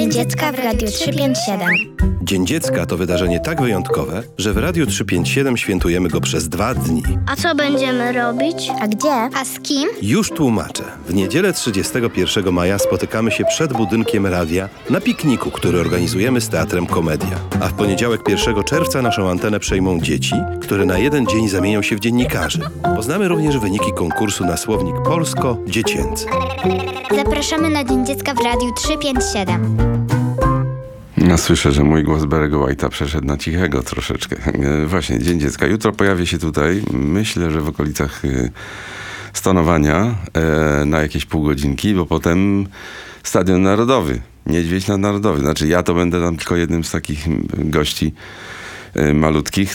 Dzień Dziecka w Radiu 357. Dzień Dziecka to wydarzenie tak wyjątkowe, że w Radiu 357 świętujemy go przez 2 dni. A co będziemy robić? A gdzie? A z kim? Już tłumaczę. W niedzielę 31 maja spotykamy się przed budynkiem radia na pikniku, który organizujemy z Teatrem Komedia. A w poniedziałek 1 czerwca naszą antenę przejmą dzieci, które na jeden dzień zamienią się w dziennikarzy. Poznamy również wyniki konkursu na słownik polsko-dziecięcy. Zapraszamy na Dzień Dziecka w Radiu 357. No, słyszę, że mój głos Barry'ego White'a przeszedł na cichego troszeczkę. Właśnie, Dzień Dziecka. Jutro pojawię się tutaj, myślę, że w okolicach stonowania na jakieś pół godzinki, bo potem Stadion Narodowy, Niedźwiedź Narodowy. Znaczy ja to będę tam tylko jednym z takich gości malutkich.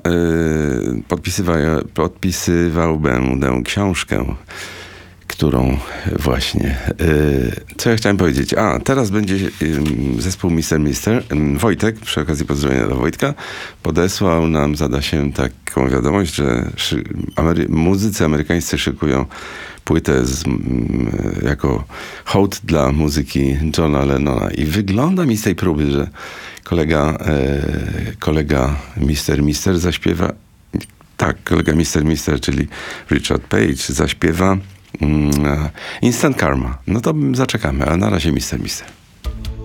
Podpisywałbym książkę, którą właśnie... co ja chciałem powiedzieć? Teraz będzie zespół Mister. Wojtek, przy okazji pozdrowienia dla Wojtka, podesłał nam z Adasiem taką wiadomość, że muzycy amerykańscy szykują płytę jako hołd dla muzyki Johna Lennona. I wygląda mi z tej próby, że kolega Mister zaśpiewa... Tak, kolega Mister, czyli Richard Page, zaśpiewa Instant Karma. No to zaczekamy, a na razie Mister.